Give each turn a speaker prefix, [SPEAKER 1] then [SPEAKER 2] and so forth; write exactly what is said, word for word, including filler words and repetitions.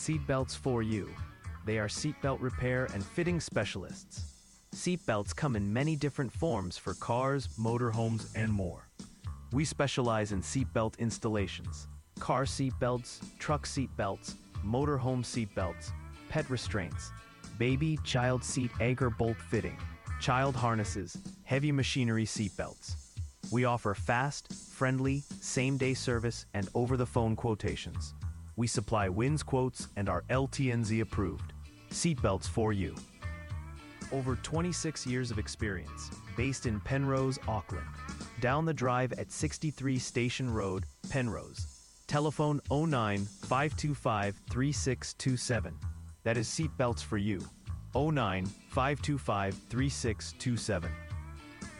[SPEAKER 1] Seatbelts for you. They are seatbelt repair and fitting specialists. Seatbelts come in many different forms for cars, motorhomes, and more. We specialize in seatbelt installations, car seatbelts, truck seatbelts, motorhome seatbelts, pet restraints, baby, child seat anchor bolt fitting, child harnesses, heavy machinery seatbelts. We offer fast, friendly, same-day service and over-the-phone quotations. We supply W I N S quotes and are L T N Z approved. Seatbelts for you. Over twenty-six years of experience, based in Penrose, Auckland. Down the drive at sixty-three Station Road, Penrose. Telephone oh nine, five two five, three six two seven. That is Seatbelts for you. oh nine, five two five, three six two seven.